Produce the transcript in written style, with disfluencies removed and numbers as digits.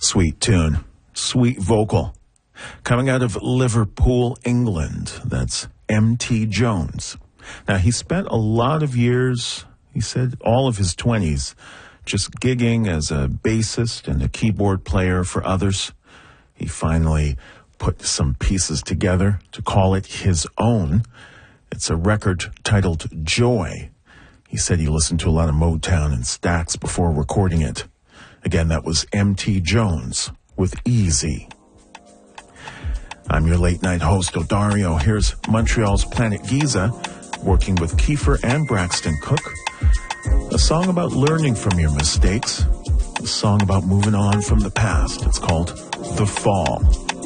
Sweet tune, sweet vocal. Coming out of Liverpool, England, that's M.T. Jones. Now, he spent a lot of years, he said all of his 20s, just gigging as a bassist and a keyboard player for others. He finally put some pieces together to call it his own. It's a record titled Joy. He said he listened to a lot of Motown and Stax before recording it. Again, that was M.T. Jones with Easy. I'm your late-night host, Odario. Here's Montreal's Planet Giza, working with Kiefer and Braxton Cook. A song about learning from your mistakes. A song about moving on from the past. It's called The Fall.